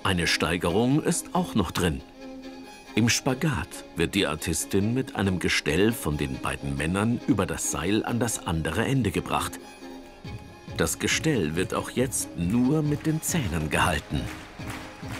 Eine Steigerung ist auch noch drin. Im Spagat wird die Artistin mit einem Gestell von den beiden Männern über das Seil an das andere Ende gebracht. Das Gestell wird auch jetzt nur mit den Zähnen gehalten.